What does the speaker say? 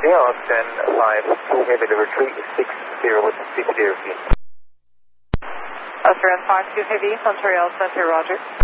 India, Austin 5 Heavy Level 360 feet. Australia 52 Heavy, Montreal Center, roger.